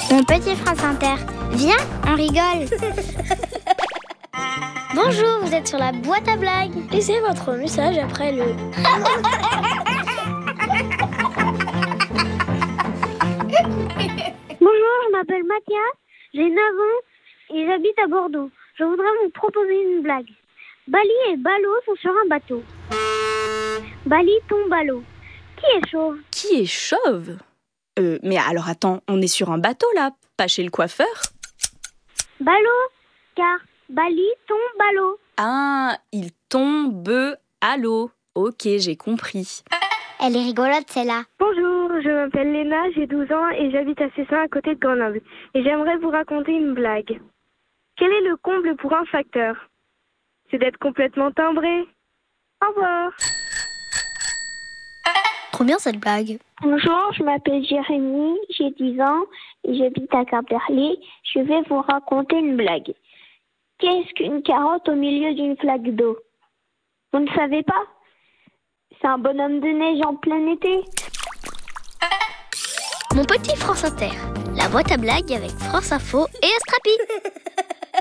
Mon petit France Inter, viens, on rigole. Bonjour, vous êtes sur la boîte à blagues. Laissez votre message après le... Bonjour, je m'appelle Mathias, j'ai 9 ans et j'habite à Bordeaux. Je voudrais vous proposer une blague. Bali et Ballot sont sur un bateau. Bali tombe à l'eau. Qui est chauve? Qui est chauve? Mais alors attends, on est sur un bateau là, pas chez le coiffeur? Ballot, car Bali tombe à l'eau. Ah, il tombe à l'eau. Ok, j'ai compris. Elle est rigolote celle-là. Bonjour, je m'appelle Léna, j'ai 12 ans et j'habite à Cessin à côté de Grenoble. Et j'aimerais vous raconter une blague. Quel est le comble pour un facteur? C'est d'être complètement timbré. Au revoir. Trop bien cette blague. Bonjour, je m'appelle Jérémy, j'ai 10 ans et j'habite à Quimperlé. Je vais vous raconter une blague. Qu'est-ce qu'une carotte au milieu d'une flaque d'eau? Vous ne savez pas? C'est un bonhomme de neige en plein été. Mon petit France Inter, la boîte à blagues avec France Info et Astrapi.